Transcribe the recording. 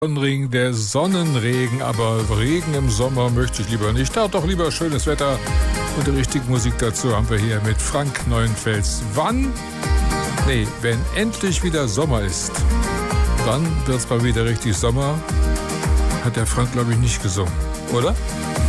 Sonnenregen, der Sonnenregen, aber Regen im Sommer möchte ich lieber nicht. Da doch lieber schönes Wetter und die richtige Musik dazu haben wir hier mit Frank Neuenfels. Wenn endlich wieder Sommer ist, dann wird es mal wieder richtig Sommer. Hat der Frank, glaube ich, nicht gesungen, oder?